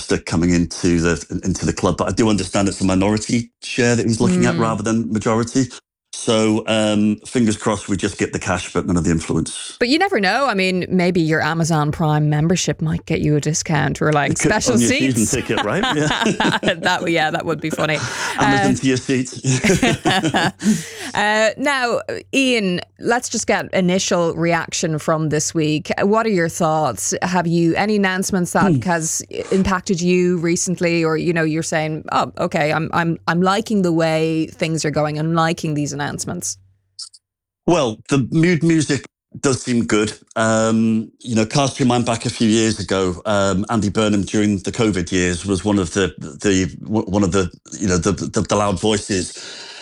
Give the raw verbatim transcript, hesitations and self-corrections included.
investor coming into the into the club. But I do understand it's a minority share that he's looking mm. at rather than majority. So um, fingers crossed we just get the cash, but none of the influence. But you never know. I mean, maybe your Amazon Prime membership might get you a discount or like could, special on your seats. Season ticket, right? Yeah, that yeah, that would be funny. Amazon uh, to your seats. uh, now, Ian, let's just get initial reaction from this week. What are your thoughts? Have you any announcements that hmm. has impacted you recently, or you know, you're saying, oh, okay, I'm I'm I'm liking the way things are going. I'm liking these announcements. Announcements? Well, the mood music does seem good. Um, you know, cast your mind back a few years ago. Um, Andy Burnham during the COVID years was one of the the one of the you know the the, the loud voices